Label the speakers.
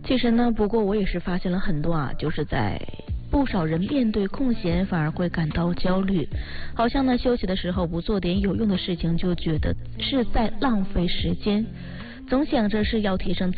Speaker 1: 其实呢，不过我也是发现了很多啊，就是在不少人面对空闲反而会感到焦虑，好像呢休息的时候不做点有用的事情，就觉得是在浪费时间，总想着是要提升